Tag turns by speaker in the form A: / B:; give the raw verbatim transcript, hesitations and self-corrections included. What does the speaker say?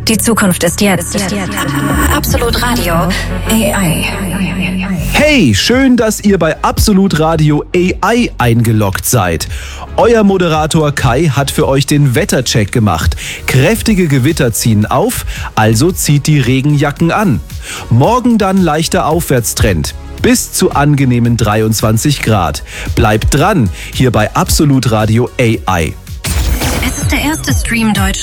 A: Die Zukunft ist jetzt. Absolut Radio A I.
B: Hey, schön, dass ihr bei Absolut Radio A I eingeloggt seid. Euer Moderator Kai hat für euch den Wettercheck gemacht. Kräftige Gewitter ziehen auf, also zieht die Regenjacken an. Morgen dann leichter Aufwärtstrend. Bis zu angenehmen dreiundzwanzig Grad. Bleibt dran, hier bei Absolut Radio A I.
A: Es ist der erste Stream Deutschlands.